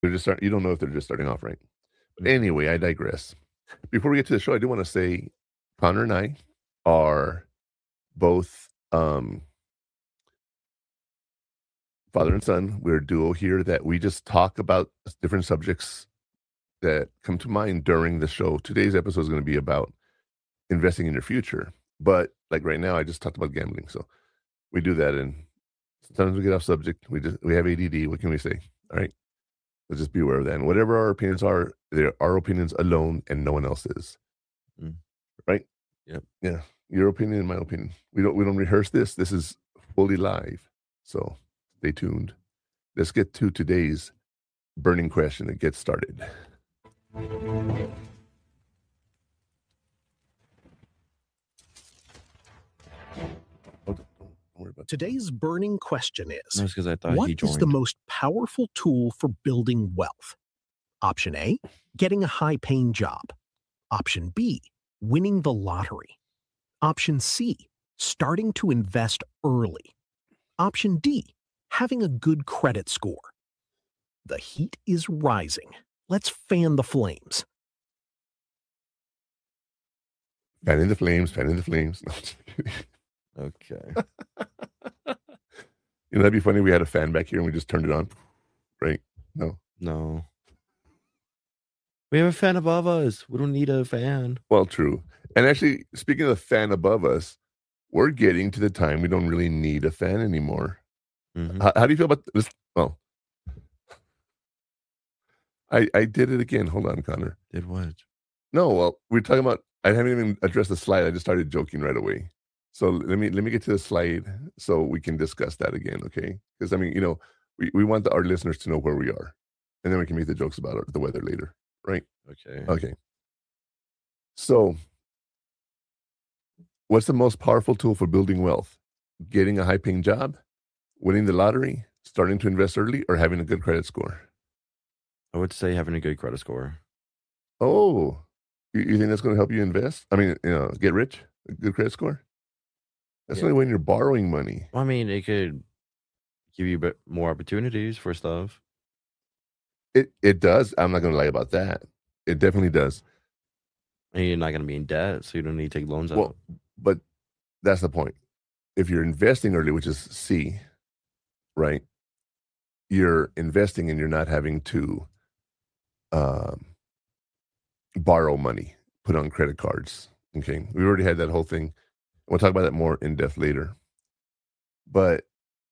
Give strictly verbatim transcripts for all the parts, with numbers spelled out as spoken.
They're just start you don't know if they're just starting off, right? But Mm. anyway, I digress. Before we get to the show, I do wanna say Connor and I are both, um father and son. We're a duo here that we just talk about s different subjects that come to mind during the show. Today's episode is gonna be about investing in your future, but, like, right now, I just talked about gambling, so we do that, and sometimes we get off subject. We just we have A D D, what can we say? Alright? So just be aware of that, and whatever our opinions are, they're our opinions alone and no one else's. Mm. Right? Yep. Yeah. Your opinion and my opinion. We don't we don't rehearse this. This is fully live, so stay tuned. Let's get to today's burning question and get started. Oh, don't don't worry about Today's burning question is, That's 'cause I thought what he is the joined. most powerful tool for building wealth? Option A, getting a high-paying job. Option B, winning the lottery. Option C, starting to invest early. Option D, having a good credit score. The heat is rising. Let's fan the flames. Fanning the flames, fanning the flames. No, just kidding. Okay. You know, that'd be funny if we had a fan back here and we just turned it on. Right? No? No. We have a fan above us. We don't need a fan. Well, true. And actually, speaking of the fan above us, we're getting to the time we don't really need a fan anymore. Mhm. How how do you feel about this? Oh. I I did it again. Hold on, Connor. Did what? No, well, we're talking about I haven't even addressed the slide. I just started joking right away. So let me let me get to the slide so we can discuss that again, okay? 'Cause, I mean, you know, we we want the our listeners to know where we are, and then we can make the jokes about it the weather later, right? Okay. Okay. So what's the most powerful tool for building wealth? Getting a high-paying job, winning the lottery, starting to invest early, or having a good credit score? I would say having a good credit score. Oh, you you think that's gonna help you invest? I mean, you know, get rich? A good credit score? That's Yeah. only when you're borrowing money. Well, I mean, it could give you a bit more opportunities for stuff. It it does. I'm not gonna lie about that. It definitely does. And you're not gonna be in debt, so you don't need to take loans Well, out. but that's the point. If you're investing early, which is C, right? You're investing and you're not having to um borrow money, put on credit cards, okay? We already had that whole thing. We'll talk about that more in depth later. But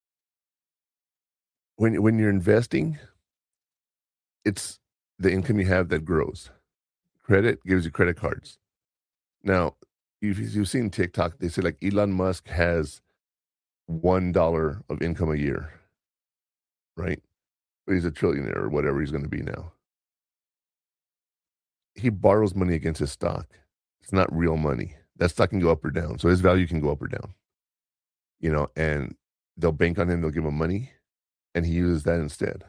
when when you're investing it's the income you have that grows. Credit gives you credit cards. Now, if you've seen TikTok, they say, like, Elon Musk has one dollar of income a year. Right? But he's a trillionaire or whatever he's gonna be now. He borrows money against his stock. It's not real money. That stock can go up or down, so his value can go up or down. You know, and they'll bank on him, they'll give him money, and he uses that instead.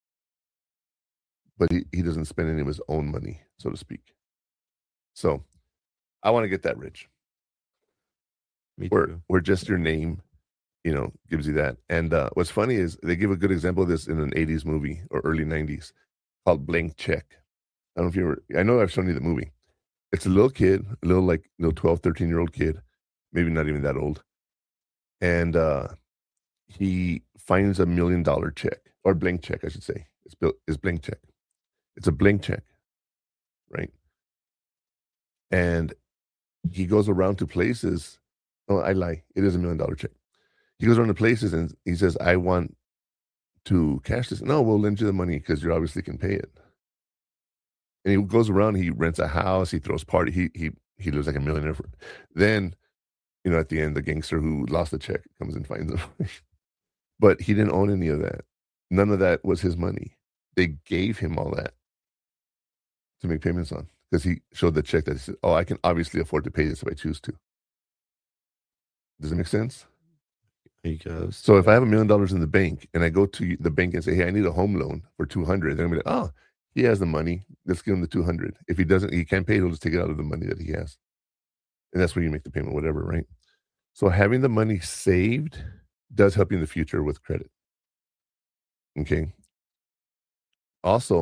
But he he doesn't spend any of his own money, so to speak. So, I wanna get that rich. Me Where too. where just your name, you know, gives you that, and, uh, what's funny is they give a good example of this in an eighties movie or early nineties called Blank Check. I don't know if you ever I know I've shown you the movie. It's a little kid, a little, like, little twelve, thirteen-year-old kid, maybe not even that old, and, uh, he finds a million dollar check, or blank check, I should say. It's built it's blank check. It's a blank check. Right? And he goes around to places oh, I lie, it is a million dollar check. He goes around to places and he says, "I want to cash this." "No, we'll lend you the money 'cause you obviously can pay it." And he goes around, he rents a house, he throws party he he he lives like a millionaire for then, you know, at the end, the gangster who lost the check comes and finds him. But he didn't own any of that. None of that was his money. They gave him all that to make payments on, 'cause he showed the check that he said, "Oh, I can obviously afford to pay this if I choose to." Does that make sense? I guess, So, if yeah. I have a million dollars in the bank and I go to the bank and say, "Hey, I need a home loan for two hundred," they're gonna be like, "Oh, he has the money. Let's give him the two hundred." If he doesn't he can't pay, he'll just take it out of the money that he has. And that's where you make the payment, whatever, right? So, having the money saved does help you in the future with credit. M'kay? also